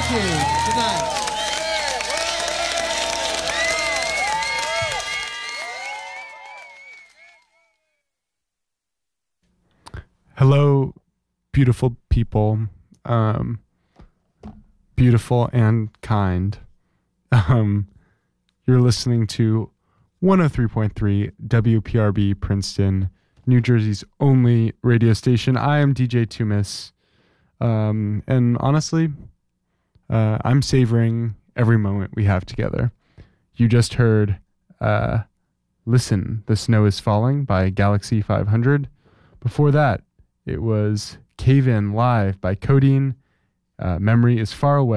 you. Good night. Hello, beautiful people, beautiful and kind. You're listening to 103.3 WPRB Princeton, New Jersey's only radio station. I am DJ Tumis, and honestly, I'm savoring every moment we have together. You just heard Listen, the Snow is Falling by Galaxy 500. Before that, it was Cave In Live by Codeine. Memory is Far Away.